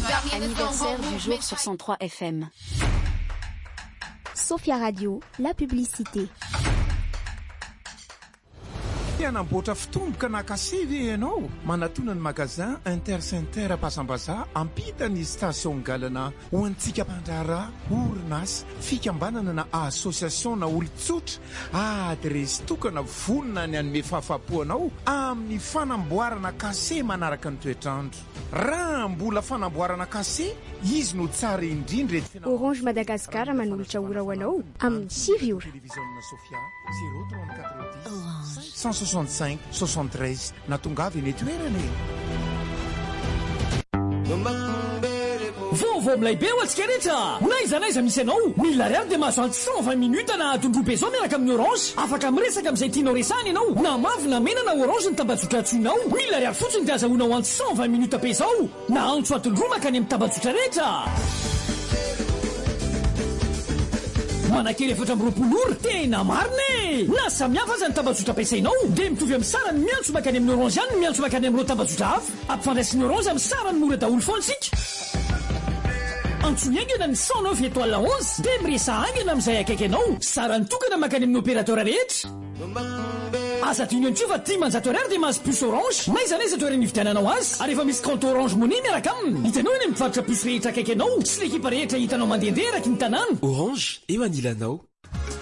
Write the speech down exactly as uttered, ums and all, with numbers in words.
Anniversaire du jour sur cent trois F M. Sophia Radio, la publicité. Anamboatra fitomboka nakasivy ianao manatona ny magasin Intercenter Pasambaza ampita ny station galana ho antsika mpandrara orinasa fikambanana na association na olon-tsotra adresy tokana vonona ny anome fahafapoanao amin'ny fanamboarana kase manaraka ny toetrandro raha mbola fanamboarana kase izy no tsara indrindra Orange Madagascar manolotra ora ho anao amin'ny sivy ora Sofia zéro trente-quatre dix cent soixante-cinq soixante-treize natongavy ny toerany Vaovao milaibe ho antsika rehetra naiza naiza misy anao mille ariary dia mahazo antsy cent vingt minutes na tondroa peso miaraka amin'ny Orange afaka miresaka amin'izay tianao resahana ianao na mavy na mena na Orange ny tambazotra antsoinao mille ariary fotsiny dia azahoanao antsy cent vingt minutes pesao na antso atondroa makany amin'ny tambazotra rehetra Manakely efatra amby roapolo ora tena marina na samihafa aza ny tambazotra ampiasainao dia mitovy amin'ny sarany miantso makany amin'ny Orange ihany miantso makany amin'ireo tambazotra hafa ampifandraisin'ny Orange amin'ny sarany mora daholo foana isika antsoiny aingana ny cent neuf étoile onze dia miresa aingana amin'izay akaiky anao sarany tokana makany amin'ny opérateur rehetra aza toy ny antsoa fa dimanjato ariary dia mahazo puce Orange naiza naiza toerana hividiananao azy ary efa misy compte Orange Money miaraka aminy hitanao eny mivarotra puce rehetra akaiky anao sy l'ekipa rehetra hitanao mandehandeha eraky ny tanàna Orange eo anilanao